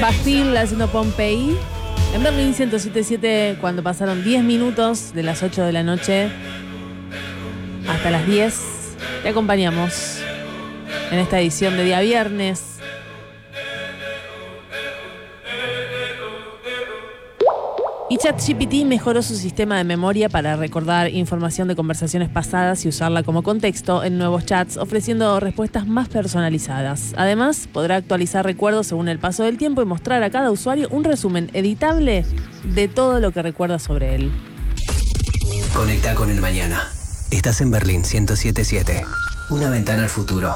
Bastille haciendo Pompeii. En Berlín 107.7, cuando pasaron 10 minutos de las 8 de la noche hasta las 10, te acompañamos en esta edición de día viernes. Y ChatGPT mejoró su sistema de memoria para recordar información de conversaciones pasadas y usarla como contexto en nuevos chats, ofreciendo respuestas más personalizadas. Además, podrá actualizar recuerdos según el paso del tiempo y mostrar a cada usuario un resumen editable de todo lo que recuerda sobre él. Conecta con el mañana. Estás en Berlín 107.7. Una ventana al futuro.